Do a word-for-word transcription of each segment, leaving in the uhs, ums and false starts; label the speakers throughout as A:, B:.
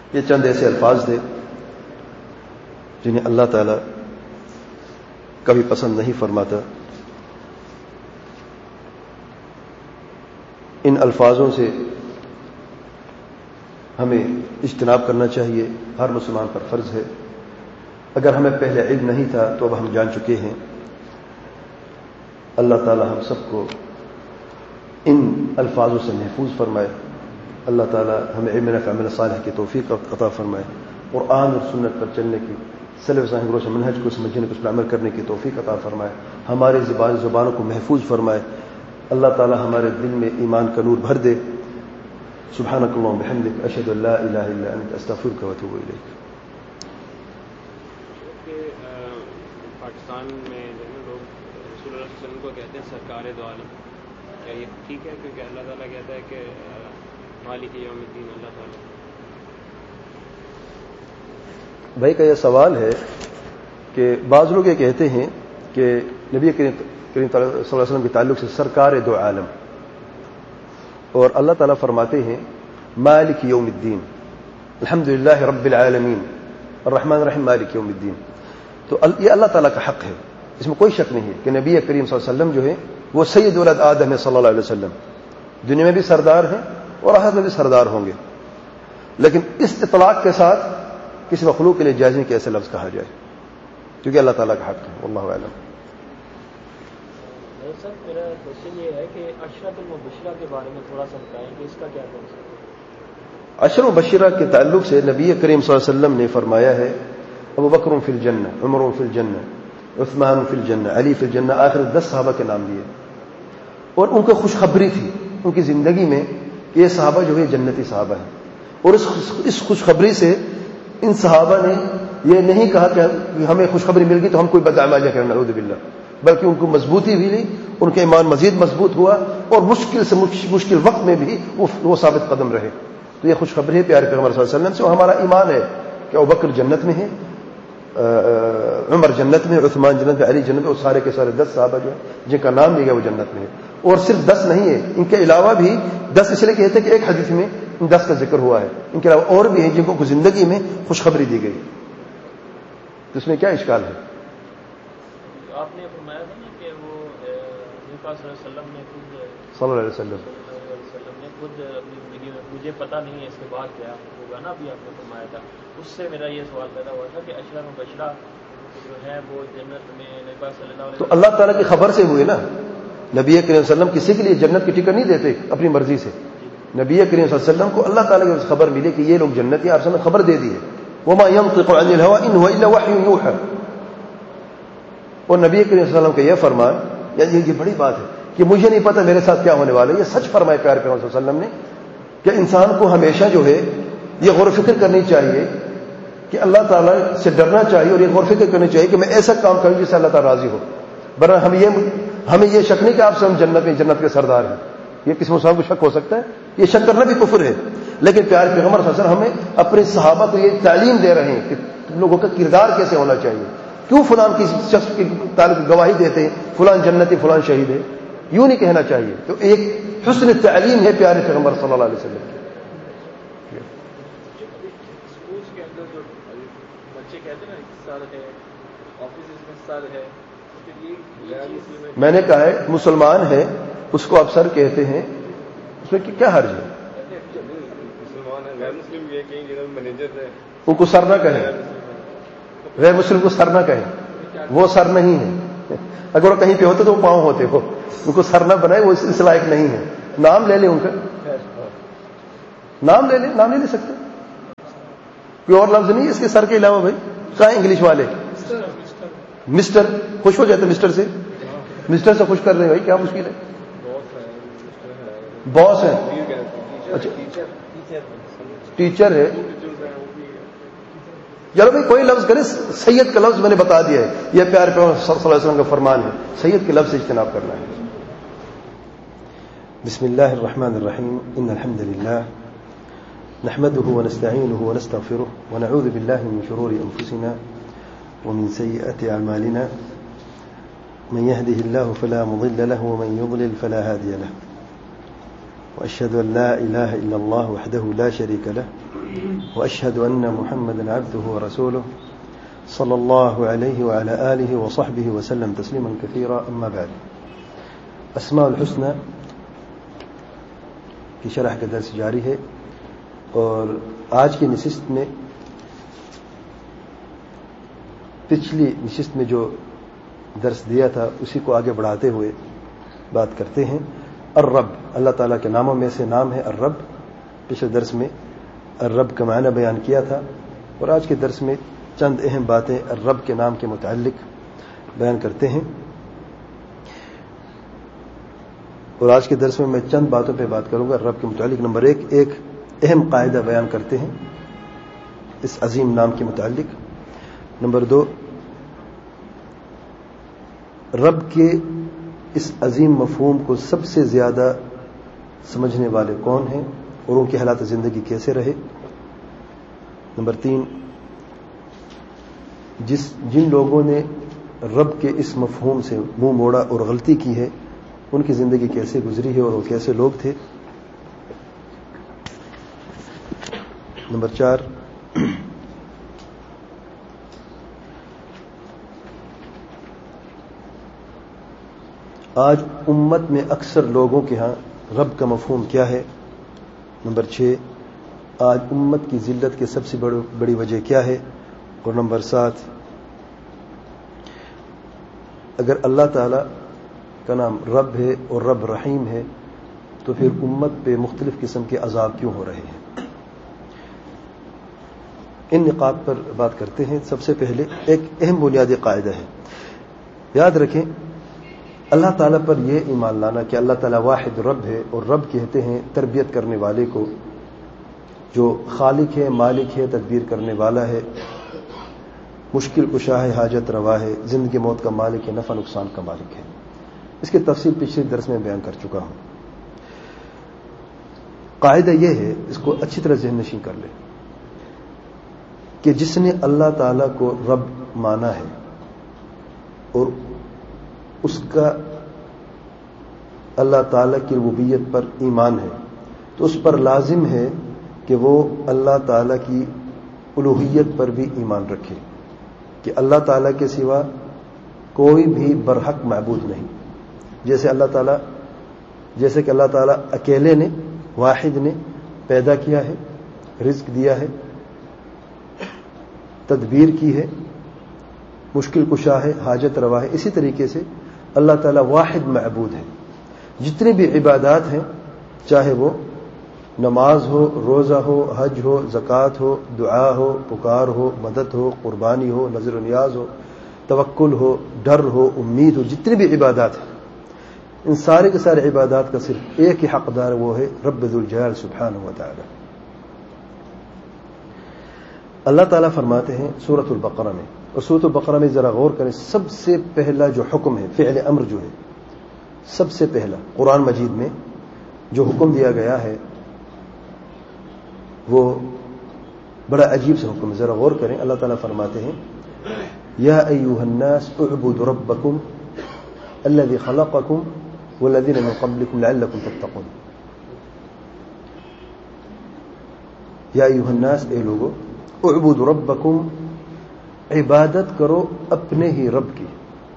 A: یہ چند ایسے الفاظ تھے جنہیں اللہ تعالیٰ کبھی پسند نہیں فرماتا. ان الفاظوں سے ہمیں اجتناب کرنا چاہیے، ہر مسلمان پر فرض ہے. اگر ہمیں پہلے علم نہیں تھا تو اب ہم جان چکے ہیں. اللہ تعالیٰ ہم سب کو ان الفاظوں سے محفوظ فرمائے. اللہ تعالیٰ ہمیں علم نافع عمل صالح کی توفیق عطا فرمائے. قرآن اور سنت پر چلنے کی، سلف صالح روش منہج کو سمجھنے کو اس پر عمل کرنے کی توفیق عطا فرمائے. ہمارے زبان زبانوں کو محفوظ فرمائے. اللہ تعالیٰ ہمارے دل میں ایمان کا نور بھر دے. سبحانک اللہم بحمدک، اشہد ان لا الہ الا انت، استغفرک و اتوب الیک.
B: پاکستان میں لوگ رسول اللہ صلی اللہ علیہ وسلم کو کہتے ہیں سرکار دو عالم، کیا یہ ٹھیک ہے؟ کیونکہ اللہ تعالیٰ کہتا ہے کہ مالک یوم الدین اللہ تعالیٰ.
A: بھائی کا یہ سوال ہے کہ بعض لوگ یہ کہتے ہیں کہ نبی کریم کریم صلی اللہ علیہ وسلم کے تعلق سے سرکار دو عالم، اور اللہ تعالیٰ فرماتے ہیں مالک یوم الدین، الحمدللہ رب العالمین، الرحمن الرحیم، مالک یوم الدین. تو یہ اللہ تعالیٰ کا حق ہے، اس میں کوئی شک نہیں ہے کہ نبی کریم صلی اللہ علیہ وسلم جو ہے وہ سید ولد آدم ہے صلی اللہ علیہ وسلم. دنیا میں بھی سردار ہیں اور آخرت میں بھی سردار ہوں گے. لیکن اس اطلاق کے ساتھ کسی مخلوق کے لیے جائز نہیں کہ ایسے لفظ کہا جائے، کیونکہ اللہ تعالیٰ کا حق ہے. واللہ اعلم.
C: سر میرا کوشچن یہ ہے کہ عشرۃ المبشرہ کے بارے میں تھوڑا سا بتائیں کہ اس کا کیا کنسیپٹ ہے؟
A: عشر مبشرہ کے تعلق سے نبی کریم صلی اللہ علیہ وسلم نے فرمایا ہے ابو بکر فی الجنہ، عمر فی الجنہ، عثمان فی الجنہ، علی فی الجنہ، آخر دس صحابہ کے نام لیے. اور ان کو خوشخبری تھی ان کی زندگی میں کہ یہ صحابہ جو ہے جنتی صحابہ ہیں. اور اس اس خوشخبری سے ان صحابہ نے یہ نہیں کہا کہ ہمیں خوشخبری مل گئی تو ہم کوئی بدعمالیاں کریں، نعوذ باللہ، بلکہ ان کو مضبوطی بھی لی، ان کا ایمان مزید مضبوط ہوا اور مشکل سے مشکل وقت میں بھی وہ ثابت قدم رہے. تو یہ خوشخبری ہے پیارے پیغمبر صلی اللہ علیہ وسلم سے. اور ہمارا ایمان ہے کہ ابوبکر جنت میں ہے، عمر جنت میں، عثمان جنت میں، علی جنت میں، اور سارے کے سارے دس صحابہ جو ہیں جن کا نام لیا گیا وہ جنت میں ہے. اور صرف دس نہیں ہے، ان کے علاوہ بھی دس اس لیے کہتے ہیں کہ ایک حدیث میں ان دس کا ذکر ہوا ہے، ان کے علاوہ اور بھی ہیں جن کو زندگی میں خوشخبری دی گئی. تو اس میں کیا اشکال ہے؟
C: آپ نے فرمایا تھا نا کہ وہ نبی صلی اللہ علیہ وسلم نے خود
A: صلی اللہ علیہ وسلم
C: صلی اللہ علیہ وسلم نے خود اپنی زندگی میں مجھے پتہ نہیں ہے اس کے بعد کیا ہوگا نا، ابھی آپ نے فرمایا تھا. اس سے میرا یہ سوال پیدا ہوا تھا کہ اشرا مبشرہ جو ہے وہ جنت میں نبی صلی اللہ علیہ وسلم،
A: تو اللہ تعالیٰ کی خبر سے ہوئے نا. نبی کریم صلی اللہ علیہ وسلم کسی کے لیے جنت کی ٹکٹ نہیں دیتے اپنی مرضی سے. نبی کریم صلی اللہ علیہ وسلم کو اللہ تعالیٰ کی خبر ملی کہ یہ لوگ جنتی، آپ نے خبر دے دی ہے. وما ينطق عن الهوى ان هو الا وحي يوحى. اور نبی کریم صلی اللہ علیہ وسلم کا یہ فرمان، یعنی یہ بڑی بات ہے کہ مجھے نہیں پتا میرے ساتھ کیا ہونے والا ہے. یہ سچ فرمایا پیارے پیغمبر صلی اللہ علیہ وسلم نے کہ انسان کو ہمیشہ جو ہے یہ غور و فکر کرنی چاہیے کہ اللہ تعالیٰ سے ڈرنا چاہیے اور یہ غور و فکر کرنی چاہیے کہ میں ایسا کام کروں جس سے اللہ تعالیٰ راضی ہو. ورنہ ہم یہ ہمیں یہ شک نہیں کہ آپ سے ہم جنت میں جنت کے سردار ہیں. یہ کسی مسلمان کو شک ہو سکتا ہے؟ یہ شک کرنا بھی کفر ہے. لیکن پیارے پیغمبر صلی اللہ علیہ وسلم ہمیں اپنے صحابہ کو یہ تعلیم دے رہے ہیں کہ تم لوگوں کا کردار کیسے ہونا چاہیے. کیوں فلان کی شخص کی تعلق گواہی دیتے ہیں فلان جنتی فلان شہید ہے؟ یوں نہیں کہنا چاہیے. تو ایک حسن تعلیم ہے پیارے پیغمبر صلی اللہ علیہ وسلم کی. میں نے کہا ہے مسلمان ہے اس کو آپ سر کہتے ہیں، اس میں کیا حرج ہے؟ ان کو سر نہ کہیں، غیر مسلم کو سر نہ کہیں، وہ سر نہیں ہے. اگر وہ کہیں پہ ہوتے تو وہ پاؤں ہوتے، وہ ان کو سر نہ بنائے، وہ اس لائق نہیں ہے. نام لے لیں ان کا، نام لے لیں، نام نہیں لے سکتے. کوئی اور لفظ نہیں اس کے سر کے علاوہ. بھائی کہاں انگلش والے مسٹر خوش ہو جاتے، مسٹر سے مسٹر سے خوش کر رہے ہیں. بھائی کیا مشکل ہے؟ باس ہے، اچھا ٹیچر ہے. چلو بھائی کوئی لفظ کرے، سید کا لفظ میں نے بتا دیا ہے. یہ پیارے پیغمبر صلی اللہ علیہ وسلم کا فرمان ہے، سید کے لفظ سے اجتناب کرنا ہے. بسم اللہ الرحمن الرحیم. ان الحمد للہ نحمده ونستعینه ونستغفره ونعوذ بالله من شرور انفسنا ومن سيئات اعمالنا من يهده الله فلا مضل له ومن يضلل فلا هادي له وأشهد أن لا إله إلا الله وحده لا شريك له وأشهد أن محمدا عبده ورسوله صلى الله عليه وعلى آله وصحبه وسلم تسليما كثيرا. أما بعد، اسماء الحسنى کی شرح کا درس جاری ہے، اور آج کی نشست میں پچھلی نشست میں جو درس دیا تھا اسی کو آگے بڑھاتے ہوئے بات کرتے ہیں. الرب، اللہ تعالیٰ کے ناموں میں سے نام ہے الرب. پچھلے درس میں الرب کا معنی بیان کیا تھا، اور آج کے درس میں چند اہم باتیں الرب کے نام کے متعلق بیان کرتے ہیں. اور آج کے درس میں میں چند باتوں پہ بات کروں گا الرب کے متعلق. نمبر ایک ایک اہم قاعدہ بیان کرتے ہیں اس عظیم نام کے متعلق. نمبر دو، رب کے اس عظیم مفہوم کو سب سے زیادہ سمجھنے والے کون ہیں اور ان کے حالات زندگی کیسے رہے. نمبر تین، جس جن لوگوں نے رب کے اس مفہوم سے منہ موڑا اور غلطی کی ہے ان کی زندگی کیسے گزری ہے اور وہ کیسے لوگ تھے. نمبر چار، آج امت میں اکثر لوگوں کے ہاں رب کا مفہوم کیا ہے. نمبر چھ، آج امت کی ذلت کی سب سے بڑی وجہ کیا ہے. اور نمبر سات، اگر اللہ تعالی کا نام رب ہے اور رب رحیم ہے تو پھر امت پہ مختلف قسم کے عذاب کیوں ہو رہے ہیں. ان نقاط پر بات کرتے ہیں. سب سے پہلے ایک اہم بنیادی قاعدہ ہے، یاد رکھیں اللہ تعالیٰ پر یہ ایمان لانا کہ اللہ تعالیٰ واحد رب ہے، اور رب کہتے ہیں تربیت کرنے والے کو، جو خالق ہے، مالک ہے، تدبیر کرنے والا ہے، مشکل کشا ہے، حاجت روا ہے، زندگی موت کا مالک ہے، نفع نقصان کا مالک ہے. اس کی تفصیل پچھلے درس میں بیان کر چکا ہوں. قاعدہ یہ ہے، اس کو اچھی طرح ذہن نشین کر لیں کہ جس نے اللہ تعالیٰ کو رب مانا ہے اور اس کا اللہ تعالیٰ کی ربوبیت پر ایمان ہے، تو اس پر لازم ہے کہ وہ اللہ تعالیٰ کی الوہیت پر بھی ایمان رکھے کہ اللہ تعالیٰ کے سوا کوئی بھی برحق معبود نہیں. جیسے اللہ تعالیٰ جیسے کہ اللہ تعالیٰ اکیلے نے، واحد نے پیدا کیا ہے، رزق دیا ہے، تدبیر کی ہے، مشکل کشا ہے، حاجت روا ہے، اسی طریقے سے اللہ تعالیٰ واحد معبود ہے. جتنی بھی عبادات ہیں، چاہے وہ نماز ہو، روزہ ہو، حج ہو، زکوٰۃ ہو، دعا ہو، پکار ہو، مدد ہو، قربانی ہو، نذر و نیاز ہو، توکل ہو، ڈر ہو، امید ہو، جتنی بھی عبادات ہیں، ان سارے کے سارے عبادات کا صرف ایک ہی حقدار وہ ہے رب ذوالجلال سبحانہ و تعالی. اللہ تعالیٰ فرماتے ہیں سورۃ البقرہ میں، اور سورۃ البقرہ میں ذرا غور کریں، سب سے پہلا جو حکم ہے، فعل امر جو ہے، سب سے پہلا قرآن مجید میں جو حکم دیا گیا ہے وہ بڑا عجیب سے حکم ہے. ذرا غور کریں. اللہ تعالیٰ فرماتے ہیں یا ایھا الناس اعبدوا ربکم الذی خلقکم والذین من قبلکم لعلکم تتقون. یا ایھا الناس، اے لوگو، اعبدوا ربکم، عبادت کرو اپنے ہی رب کی،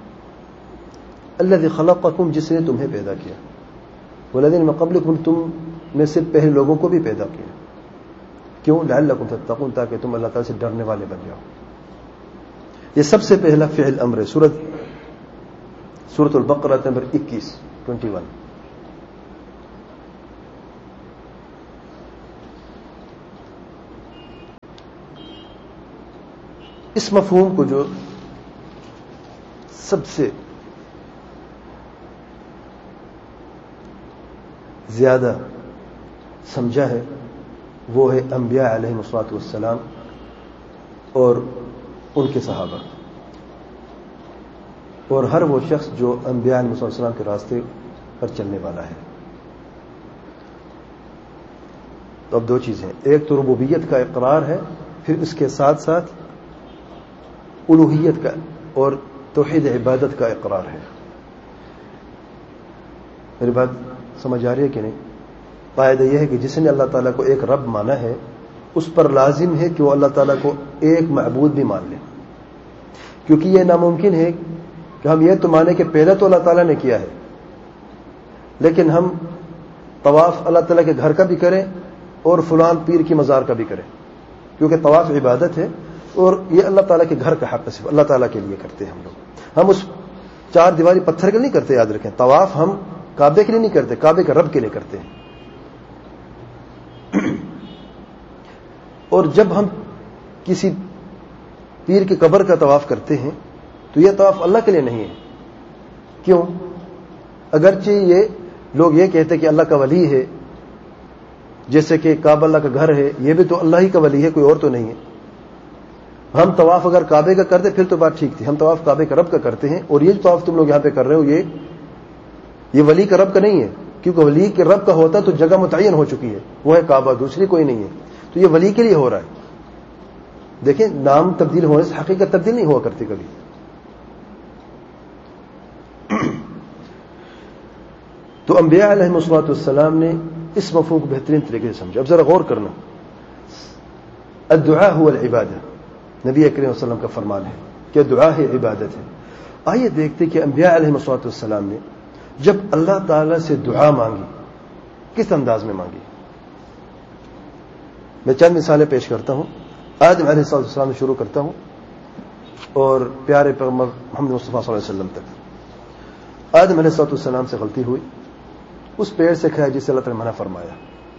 A: الذی خلقکم، جس نے تمہیں پیدا کیا، والذین من قبلکم، تم میں سے پہلے لوگوں کو بھی پیدا کیا. کیوں؟ لعلکم تتقون، تاکہ تم اللہ تعالی سے ڈرنے والے بن جاؤ. یہ سب سے پہلا فعل امر ہے. سورت سورۃ البقرہ نمبر اکیس ٹوینٹی ون. اس مفہوم کو جو سب سے زیادہ سمجھا ہے وہ ہے انبیاء علیہ الصلوۃ والسلام اور ان کے صحابہ، اور ہر وہ شخص جو انبیاء علیہ السلام کے راستے پر چلنے والا ہے. تو اب دو چیزیں، ایک تو ربوبیت کا اقرار ہے، پھر اس کے ساتھ ساتھ الوہیت کا اور توحید عبادت کا اقرار ہے. میری بات سمجھ آ رہی ہے کہ نہیں؟ قاعدہ یہ ہے کہ جس نے اللہ تعالیٰ کو ایک رب مانا ہے اس پر لازم ہے کہ وہ اللہ تعالیٰ کو ایک معبود بھی مان لے، کیونکہ یہ ناممکن ہے کہ ہم یہ تو مانیں کہ پہلے تو اللہ تعالیٰ نے کیا ہے، لیکن ہم طواف اللہ تعالیٰ کے گھر کا بھی کریں اور فلان پیر کی مزار کا بھی کریں، کیونکہ طواف عبادت ہے اور یہ اللہ تعالیٰ کے گھر کا حق ہے، صرف اللہ تعالیٰ کے لیے کرتے ہیں ہم لوگ۔ ہم اس چار دیواری پتھر کے لیے نہیں کرتے، یاد رکھیں، طواف ہم کعبے کے لیے نہیں کرتے، کعبے کے رب کے لیے کرتے ہیں۔ اور جب ہم کسی پیر کی قبر کا طواف کرتے ہیں تو یہ طواف اللہ کے لیے نہیں ہے۔ کیوں؟ اگرچہ یہ لوگ یہ کہتے کہ اللہ کا ولی ہے، جیسے کہ کعبہ اللہ کا گھر ہے، یہ بھی تو اللہ ہی کا ولی ہے، کوئی اور تو نہیں ہے۔ ہم طواف اگر کعبے کا کرتے پھر تو بات ٹھیک تھی، ہم طواف کعبے کا رب کا کرتے ہیں، اور یہ جو طواف تم لوگ یہاں پہ کر رہے ہو یہ یہ ولی کا رب کا نہیں ہے، کیونکہ ولی کے رب کا ہوتا تو جگہ متعین ہو چکی ہے، وہ ہے کعبہ، دوسری کوئی نہیں ہے، تو یہ ولی کے لیے ہو رہا ہے۔ دیکھیں، نام تبدیل ہونے سے حقیقت تبدیل نہیں ہوا کرتی کبھی۔ تو انبیاء علیہم الصلوۃ والسلام نے اس مفہوم کو بہترین طریقے سے سمجھا۔ اب ذرا غور کرنا، الدعاء هو العبادہ، نبی کریم صلی اللہ علیہ وسلم کا فرمان ہے کہ دعا ہے عبادت ہے۔ آئیے دیکھتے کہ انبیاء علیہم الصلوۃ والسلام نے جب اللہ تعالی سے دعا مانگی کس انداز میں مانگی۔ میں چند مثالیں پیش کرتا ہوں، آدم علیہ السلام سے شروع کرتا ہوں اور پیارے پیغمبر محمد مصطفیٰ صلی اللہ علیہ وسلم تک۔ آدم علیہ السلام سے غلطی ہوئی، اس پیڑ سے کھایا جسے اللہ تعالی نے منع فرمایا،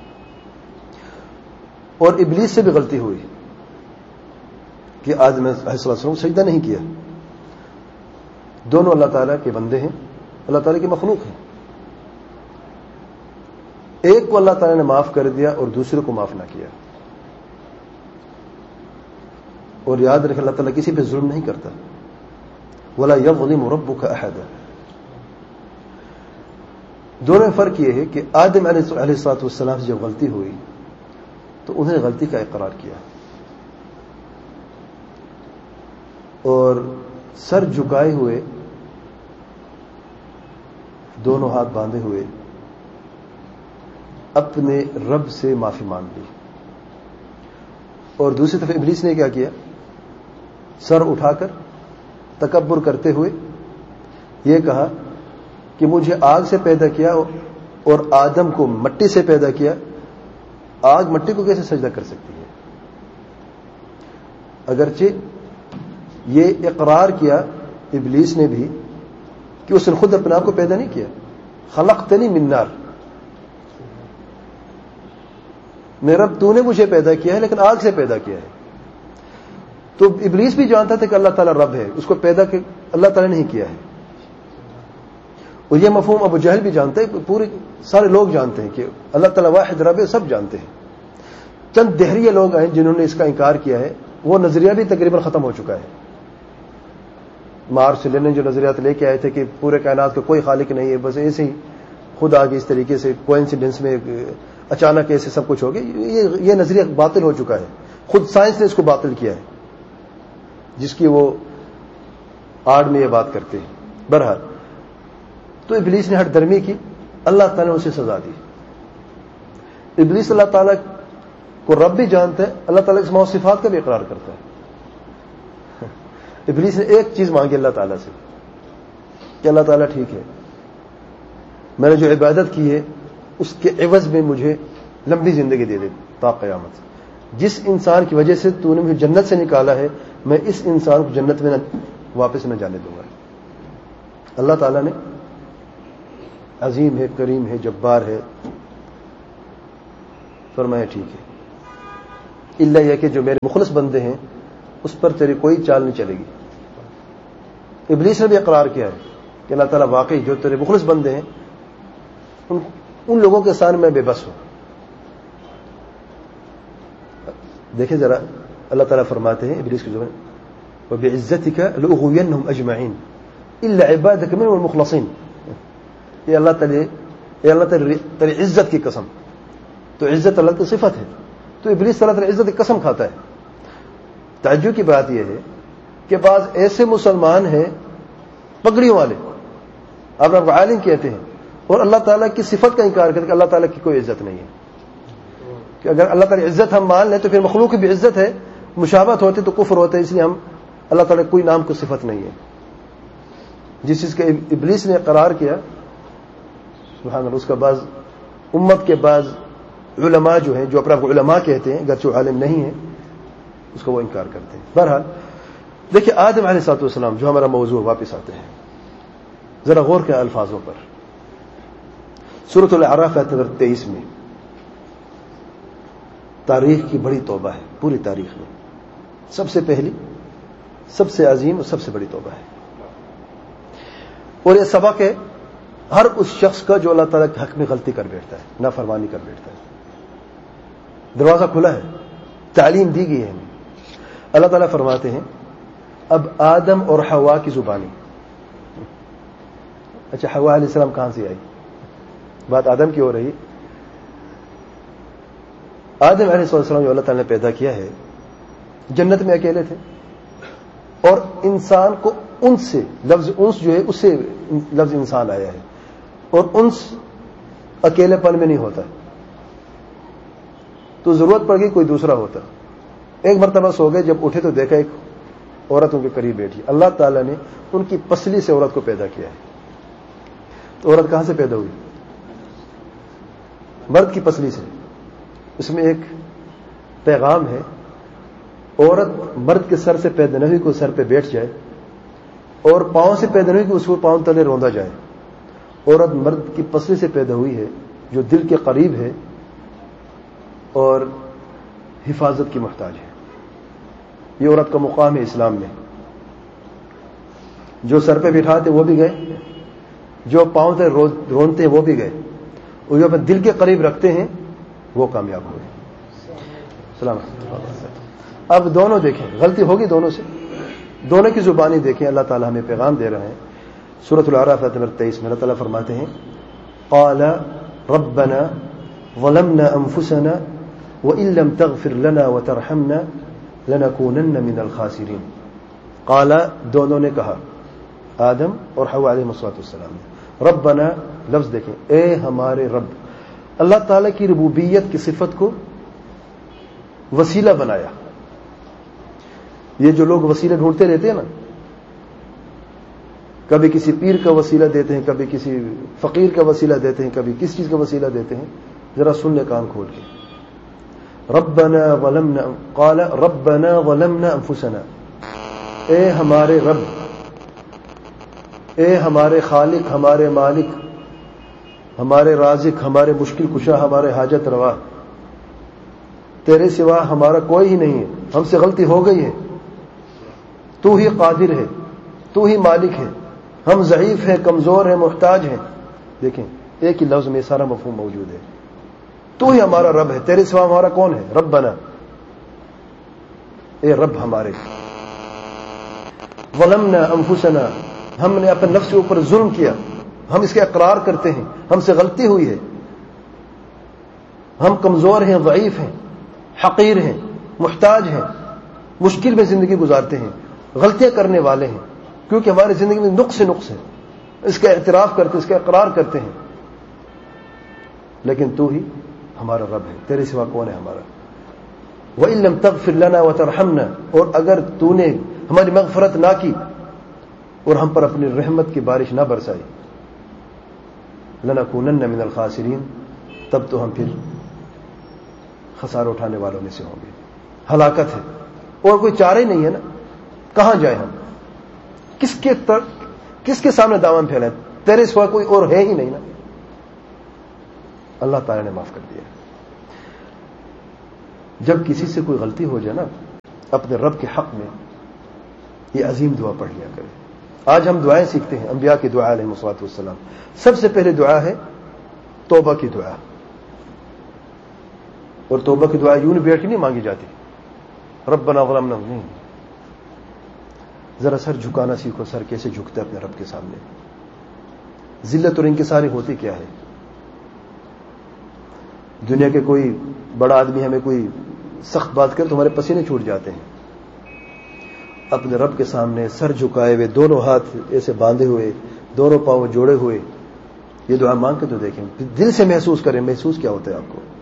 A: اور ابلیس سے بھی غلطی ہوئی کہ آدم علیہ السلام سجدہ نہیں کیا۔ دونوں اللہ تعالیٰ کے بندے ہیں، اللہ تعالیٰ کی مخلوق ہیں، ایک کو اللہ تعالیٰ نے معاف کر دیا اور دوسرے کو معاف نہ کیا۔ اور یاد رکھ، اللہ تعالیٰ کسی پہ ظلم نہیں کرتا، وَلَا يَظْلِمُ رَبُّكَ أَحَدًا۔ دونوں میں فرق یہ ہے کہ آدم علیہ السلام سے جب غلطی ہوئی تو انہوں نے غلطی کا اقرار کیا اور سر جھکائے ہوئے، دونوں ہاتھ باندھے ہوئے اپنے رب سے معافی مانگ لی۔ اور دوسری طرف ابلیس نے کیا کیا؟ سر اٹھا کر تکبر کرتے ہوئے یہ کہا کہ مجھے آگ سے پیدا کیا اور آدم کو مٹی سے پیدا کیا، آگ مٹی کو کیسے سجدہ کر سکتی ہے؟ اگرچہ یہ اقرار کیا ابلیس نے بھی کہ اس نے خود اپنے آپ کو پیدا نہیں کیا، خلقتنی من نار، میرا رب تو نے مجھے پیدا کیا ہے لیکن آگ سے پیدا کیا ہے۔ تو ابلیس بھی جانتا تھا کہ اللہ تعالیٰ رب ہے، اس کو پیدا کہ اللہ تعالیٰ نہیں کیا ہے، اور یہ مفہوم ابو جہل بھی جانتے ہیں، پورے سارے لوگ جانتے ہیں کہ اللہ تعالیٰ واحد رب ہے، سب جانتے ہیں۔ چند دہریے لوگ ہیں جنہوں نے اس کا انکار کیا ہے، وہ نظریہ بھی تقریباً ختم ہو چکا ہے۔ مارکس لینن جو نظریات لے کے آئے تھے کہ پورے کائنات کا کوئی خالق نہیں ہے، بس ایسے ہی خود آگے اس طریقے سے کوئنسیڈنس میں اچانک ایسے سب کچھ ہو گیا، یہ یہ نظریہ باطل ہو چکا ہے، خود سائنس نے اس کو باطل کیا ہے، جس کی وہ آڑ میں یہ بات کرتے ہیں۔ بہرحال تو ابلیس نے ہٹ درمی کی، اللہ تعالیٰ نے اسے سزا دی۔ ابلیس اللہ تعالیٰ کو رب بھی جانتا ہے، اللہ تعالیٰ کے اسماء و صفات کا بھی اقرار کرتا ہے۔ ابلیس نے ایک چیز مانگی اللہ تعالیٰ سے کہ اللہ تعالیٰ ٹھیک ہے، میں نے جو عبادت کی ہے اس کے عوض میں مجھے لمبی زندگی دے دے تا قیامت، جس انسان کی وجہ سے تو نے مجھے جنت سے نکالا ہے میں اس انسان کو جنت میں نہ واپس نہ جانے دوں گا۔ اللہ تعالیٰ نے عظیم ہے، کریم ہے، جبار ہے، فرمایا ٹھیک ہے، الا یہ کہ جو میرے مخلص بندے ہیں اس پر تیری کوئی چال نہیں چلے گی۔ ابلیس نے بھی اقرار کیا ہے کہ اللہ تعالیٰ واقعی جو تیرے مخلص بندے ہیں ان, ان لوگوں کے سامنے میں بے بس ہوں۔ دیکھیں ذرا، اللہ تعالیٰ فرماتے ہیں ابلیس کی زبان، وَبِعِزَّتِكَ لَأُغْوِيَنَّهُمْ أَجْمَعِينَ إِلَّا عِبَادَكَ مِنْهُمُ الْمُخْلَصِينَ۔ یہ اللہ تعالیٰ یہ اللہ تعالیٰ تیری عزت کی قسم، تو عزت اللہ کی صفت ہے، تو ابلیس اللہ تعالیٰ عزت کی قسم کھاتا ہے۔ تعجب کی بات یہ ہے کہ بعض ایسے مسلمان ہیں پگڑیوں والے، آپ آپ کو عالم کہتے ہیں، اور اللہ تعالیٰ کی صفت کا انکار کرتے کہ اللہ تعالیٰ کی کوئی عزت نہیں ہے. کہ اگر اللہ تعالیٰ کی عزت ہم مان لیں تو پھر مخلوق کی بھی عزت ہے, مشابہت ہوتی تو کفر ہوتا ہے. اس لیے ہم اللہ تعالیٰ کوئی نام کو صفت نہیں ہے. جس چیز کا ابلیس نے اقرار کیا سبحان اللہ, اس کا بعض امت کے بعض علماء جو ہیں, جو اپنے آپ کو علماء کہتے ہیں گرچہ عالم نہیں ہیں, اس کو وہ انکار کرتے ہیں. بہرحال دیکھیے آدم علیہ الصلوۃ والسلام جو ہمارا موضوع, واپس آتے ہیں, ذرا غور کریں الفاظوں پر. سورۃ الاعراف آیت نمبر تیئیس میں تاریخ کی بڑی توبہ ہے. پوری تاریخ میں سب سے پہلی, سب سے عظیم اور سب سے بڑی توبہ ہے. اور یہ سبق ہے ہر اس شخص کا جو اللہ تعالیٰ کے حق میں غلطی کر بیٹھتا ہے, نافرمانی کر بیٹھتا ہے. دروازہ کھلا ہے, تعلیم دی گئی ہے. اللہ تعالیٰ فرماتے ہیں اب آدم اور حوا کی زبانی. اچھا حوا علیہ السلام کہاں سے آئی؟ بات آدم کی ہو رہی. آدم علیہ السلام جو اللہ تعالیٰ نے پیدا کیا ہے, جنت میں اکیلے تھے, اور انسان کو انس سے, لفظ انس جو ہے اس سے لفظ انسان آیا ہے, اور انس اکیلے پن میں نہیں ہوتا, تو ضرورت پڑ گئی کوئی دوسرا ہوتا. ایک مرتبہ سو گئے, جب اٹھے تو دیکھا ایک عورت ان کے قریب بیٹھی. اللہ تعالیٰ نے ان کی پسلی سے عورت کو پیدا کیا ہے. تو عورت کہاں سے پیدا ہوئی؟ مرد کی پسلی سے. اس میں ایک پیغام ہے, عورت مرد کے سر سے پیدا نہ ہوئی کو سر پہ بیٹھ جائے, اور پاؤں سے پیدا نہیں ہوئی کہ اس کو پاؤں تلے روندا جائے. عورت مرد کی پسلی سے پیدا ہوئی ہے جو دل کے قریب ہے اور حفاظت کی محتاج ہے. یہ عورت کا مقام ہے اسلام میں. جو سر پہ بٹھاتے وہ بھی گئے, جو پاؤں سے رونتے ہیں وہ بھی گئے, اور جو اپنے دل کے قریب رکھتے ہیں وہ کامیاب ہوئے. سلام. اب دونوں دیکھیں, غلطی ہوگی دونوں سے, دونوں کی زبانی دیکھیں. اللہ تعالیٰ ہمیں پیغام دے رہے ہیں. سورۃ الاعراف آیت نمبر تیئیس میں اللہ تعالیٰ فرماتے ہیں قال ربنا ظلمنا انفسنا وان لم تغفر لنا وترحمنا لنكونن من الخاسرین. قال دونوں نے کہا, آدم اور حوا علیہ السلام نے. ربنا لفظ دیکھیں, اے ہمارے رب. اللہ تعالیٰ کی ربوبیت کی صفت کو وسیلہ بنایا. یہ جو لوگ وسیلے ڈھونڈتے رہتے ہیں نا, کبھی کسی پیر کا وسیلہ دیتے ہیں, کبھی کسی فقیر کا وسیلہ دیتے ہیں, کبھی کس چیز کا وسیلہ دیتے ہیں, ذرا سن لے کان کھول کے. ربنا ظلمنا, قال ربنا ظلمنا انفسنا, اے ہمارے رب, اے ہمارے خالق, ہمارے مالک, ہمارے رازق, ہمارے مشکل کشا, ہمارے حاجت روا, تیرے سوا ہمارا کوئی ہی نہیں ہے. ہم سے غلطی ہو گئی ہے, تو ہی قادر ہے, تو ہی مالک ہے, ہم ضعیف ہیں, کمزور ہیں, محتاج ہیں. دیکھیں ایک ہی لفظ میں سارا مفہوم موجود ہے. تو ہی ہمارا رب ہے, تیرے سوا ہمارا کون ہے؟ ربنا, اے رب ہمارے. ظلمنا انفسنا, ہم نے اپنے نفس کے اوپر ظلم کیا, ہم اس کے اقرار کرتے ہیں, ہم سے غلطی ہوئی ہے, ہم کمزور ہیں, ضعیف ہیں, حقیر ہیں, محتاج ہیں, مشکل میں زندگی گزارتے ہیں, غلطیاں کرنے والے ہیں, کیونکہ ہماری زندگی میں نقص نقص ہے. اس کا اعتراف کرتے, اس کا اقرار کرتے ہیں, لیکن تو ہی ہمارا رب ہے, تیرے سوا کون ہے ہمارا. وَإِن لَمْ تَغْفِرْ لَنَا وَتَرْحَمْنَا, اور اگر تو نے ہماری مغفرت نہ کی اور ہم پر اپنی رحمت کی بارش نہ برسائی, لَنَكُونَنَّ مِنَ الْخَاسِرِينَ, تب تو ہم پھر خسارہ اٹھانے والوں میں سے ہوں گے. ہلاکت ہے, اور کوئی چارہ ہی نہیں ہے نا. کہاں جائیں ہم, کس کے تر, کس کے سامنے دامن پھیلائیں, تیرے سوا کوئی اور ہے ہی نہیں نا. اللہ تعالی نے معاف کر دیا. جب کسی سے کوئی غلطی ہو جائے نا اپنے رب کے حق میں, یہ عظیم دعا پڑھ لیا کرے. آج ہم دعائیں سیکھتے ہیں, انبیاء کی دعا علیہ الصلوۃ والسلام. سب سے پہلے دعا ہے توبہ کی دعا, اور توبہ کی دعا یوں بیٹھ کے نہیں مانگی جاتی ربنا ظلمنا, نہیں. ذرا سر جھکانا سیکھو, سر کیسے جھکتا ہے اپنے رب کے سامنے. ذلت اور انکساری ہوتی کیا ہے. دنیا کے کوئی بڑا آدمی ہمیں کوئی سخت بات کرے تو ہمارے پسینے چھوٹ جاتے ہیں. اپنے رب کے سامنے سر جھکائے ہوئے, دونوں ہاتھ ایسے باندھے ہوئے, دونوں پاؤں جوڑے ہوئے, یہ دعا مانگ کے تو دیکھیں, دل سے محسوس کریں محسوس کیا ہوتا ہے آپ کو.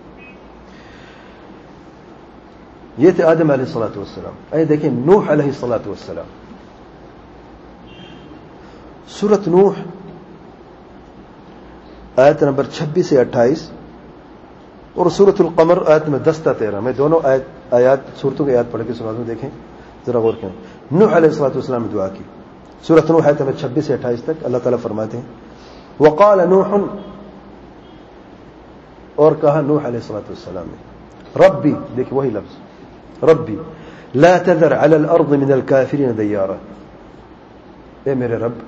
A: یہ تھے آدم علیہ الصلوۃ والسلام. اے دیکھیں نوح علیہ الصلوۃ والسلام, سورۃ نوح آیت نمبر چھبیس سے اٹھائیس اور سورۃ القمر آیت میں دس تا تیرہ. میں دونوں آیت آیات سورتوں کی آیات پڑھ کے سنا دوں, دیکھیں ذرا غور کریں. نوح علیہ الصلوۃ والسلام نے دعا کی, سورۃ نوح آیت نمبر چھبیس سے اٹھائیس تک. اللہ تعالیٰ فرماتے ہیں وقال نوح, اور کہا نوح علیہ الصلوۃ والسلام نے ربی, دیکھیں وہی لفظ ربی لا تذر على الارض من الكافرین دیارا, اے میرے رب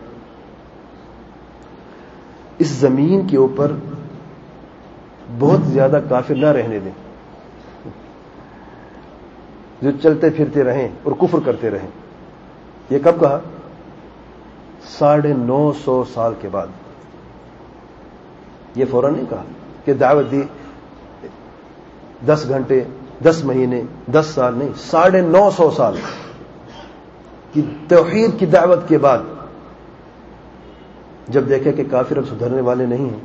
A: اس زمین کے اوپر بہت زیادہ کافر نہ رہنے دیں جو چلتے پھرتے رہیں اور کفر کرتے رہیں. یہ کب کہا؟ ساڑھے نو سو سال کے بعد. یہ فوراً نہیں کہا کہ دعوت دی دس گھنٹے دس مہینے دس سال, نہیں, ساڑھے نو سو سال کی توحید کی دعوت کے بعد جب دیکھے کہ کافر اب سدھرنے والے نہیں ہیں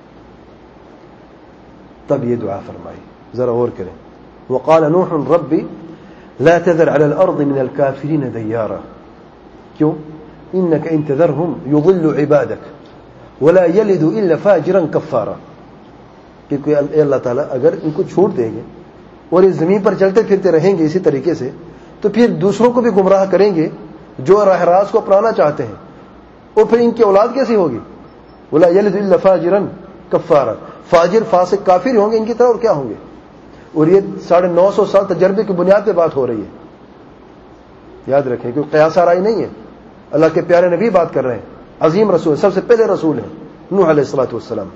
A: تب یہ دعا فرمائی. ذرا غور کریں. وقال نوح ربی لا تذر على الارض من الكافرین دیارا, کیوں؟ انك ان تذرهم يضل عبادك ولا يلد الا فاجرا كفارا, کہ اے اللہ تعالیٰ اگر ان کو چھوڑ دیں گے اور اس زمین پر چلتے پھرتے رہیں گے اسی طریقے سے تو پھر دوسروں کو بھی گمراہ کریں گے جو راہ راست کو اپنانا چاہتے ہیں, اور پھر ان کی اولاد کیسی ہوگی؟ ولا یلد الا فاجرا کفارا, فاجر فاسق کافر ہوں گے ان کی طرح, اور کیا ہوں گے؟ اور یہ ساڑھے نو سو سال تجربے کی بنیاد پہ بات ہو رہی ہے, یاد رکھیں, کوئی قیاس آرائی نہیں ہے. اللہ کے پیارے نبی بات کر رہے ہیں, عظیم رسول, سب سے پہلے رسول ہیں نوح علیہ الصلوۃ والسلام.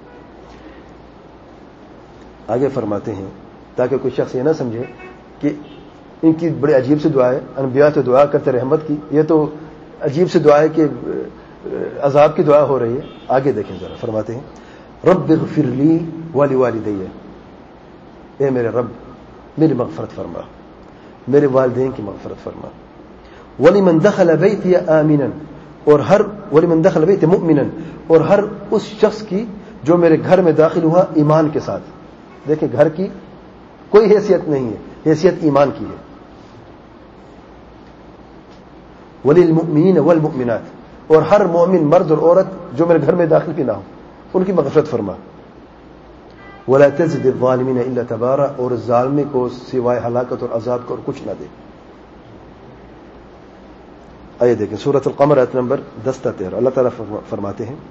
A: آگے فرماتے ہیں تاکہ کوئی شخص یہ نہ سمجھے کہ ان کی بڑی عجیب سی دعا ہے, انبیاء تو دعا کرتے رحمت کی, یہ تو عجیب سی دعا ہے کہ عذاب کی دعا ہو رہی ہے. آگے دیکھیں ذرا, فرماتے ہیں رب اغفر لی ولوالدی, اے میرے رب میری مغفرت فرما, میرے والدین کی مغفرت فرما. ولمن دخل بیتی آمنا, اور ہر ولمن دخل بیتی مؤمنا, اور ہر اس شخص کی جو میرے گھر میں داخل ہوا ایمان کے ساتھ. دیکھیں گھر کی کوئی حیثیت نہیں ہے, حیثیت ایمان کی ہے. وللمؤمنین والمؤمنات, اور ہر مومن مرد اور عورت جو میرے گھر میں داخل بھی نہ ہو ان کی مغفرت فرما. ولا تزد الظالمین الا تبارا, اور ظالم کو سوائے ہلاکت اور عذاب کو اور کچھ نہ دے. آئیے دیکھیں سورۃ القمر آیت نمبر دس تا تیرہ. اللہ تعالیٰ فرماتے ہیں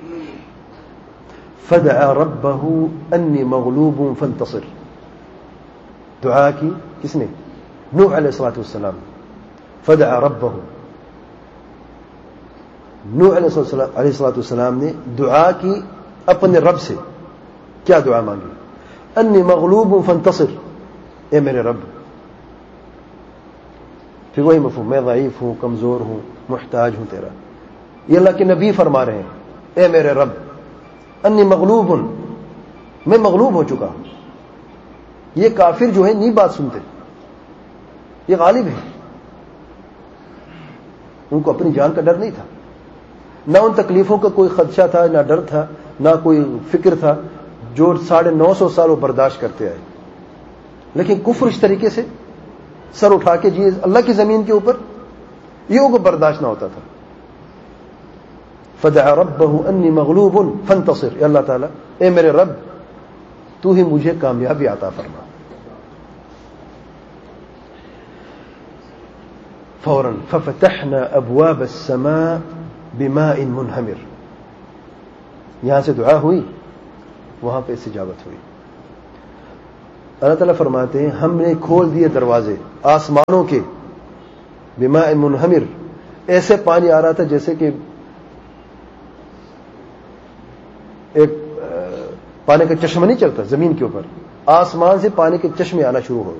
A: فدعا ربه انی مغلوب فانتصر. دعا کی کس نے؟ نوح علیہ الصلوۃ والسلام. فدعا ربه, نوح علیہ الصلوۃ والسلام نے دعا کی اپنے رب سے. کیا دعا مانگی؟ انی مغلوب فانتصر, اے میرے رب. پھر وہی مفہوم, میں ضعیف ہوں, کمزور ہوں, محتاج ہوں تیرا. یہ اللہ کے نبی فرما رہے ہیں اے میرے رب انی مغلوب, میں مغلوب ہو چکا ہوں. یہ کافر جو ہے نہیں بات سنتے, یہ غالب ہے. ان کو اپنی جان کا ڈر نہیں تھا, نہ ان تکلیفوں کا کوئی خدشہ تھا, نہ ڈر تھا, نہ کوئی فکر تھا جو ساڑھے نو سو سال وہ برداشت کرتے آئے. لیکن کفر اس طریقے سے سر اٹھا کے جیے اللہ کی زمین کے اوپر, یہ ان کو برداشت نہ ہوتا تھا. فدعا ربه انی مغلوب فانتصر, اے اللہ تعالیٰ اے میرے رب تو ہی مجھے کامیابی عطا فرما. فوراً ففتحنا ابواب السماء بماء منہمر, یہاں سے دعا ہوئی وہاں پہ استجابت ہوئی. اللہ تعالیٰ فرماتے ہیں ہم نے کھول دیے دروازے آسمانوں کے, بماء منہمر, ایسے پانی آ رہا تھا جیسے کہ ایک پانی کا چشمہ نہیں چلتا زمین کے اوپر, آسمان سے پانی کے چشمے آنا شروع ہو گئے.